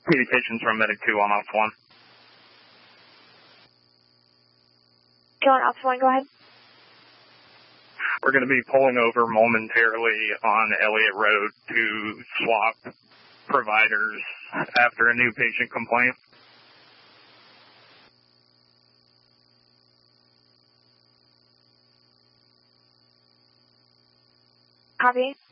Communications from Medic 2 on Ops 1. Go on, Ops 1, go ahead. We're going to be pulling over momentarily on Elliott Road to swap providers after a new patient complaint. Copy.